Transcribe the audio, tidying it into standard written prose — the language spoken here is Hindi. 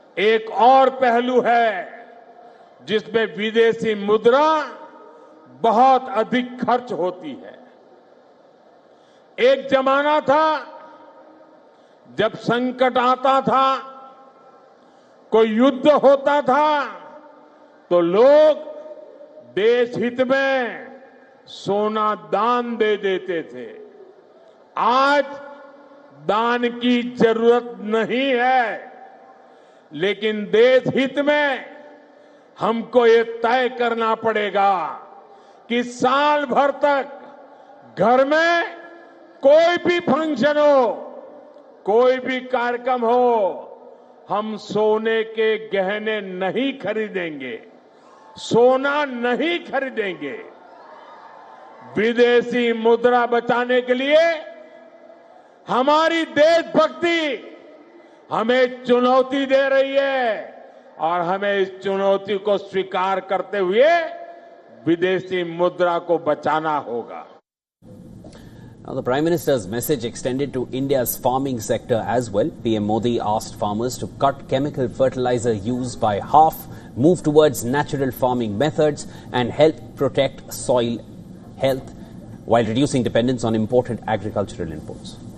एक और पहलू है जिसमें विदेशी मुद्रा बहुत अधिक खर्च होती है। एक जमाना था जब संकट आता था, कोई युद्ध होता था, तो लोग देश हित में सोना दान दे देते थे। आज दान की जरूरत नहीं है, लेकिन देश हित में हमको ये तय करना पड़ेगा कि साल भर तक घर में कोई भी फंक्शन हो, कोई भी कार्यक्रम हो, हम सोने के गहने नहीं खरीदेंगे, सोना नहीं खरीदेंगे। विदेशी मुद्रा बचाने के लिए हमारी देशभक्ति हमें चुनौती दे रही है और हमें इस चुनौती को स्वीकार करते हुए विदेशी मुद्रा को बचाना होगा। Now, the Prime Minister's message extended to India's farming sector as well. PM Modi asked farmers to cut chemical fertilizer use by half, move towards natural farming methods and help protect soil health while reducing dependence on imported agricultural inputs.